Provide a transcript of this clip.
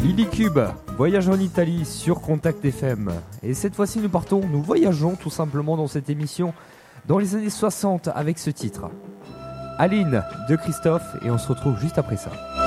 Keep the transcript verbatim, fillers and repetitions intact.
Lily Cube, voyage en Italie sur Contact F M. Et cette fois-ci, nous partons, nous voyageons tout simplement dans cette émission dans les années soixante avec ce titre. Aline de Christophe, et on se retrouve juste après ça.